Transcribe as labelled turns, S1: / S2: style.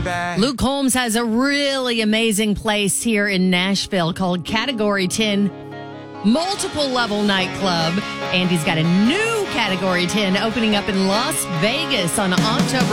S1: Luke Combs has a really amazing place here in Nashville called Category 10 Multiple Level Nightclub. And he's got a new Category 10 opening up in Las Vegas on October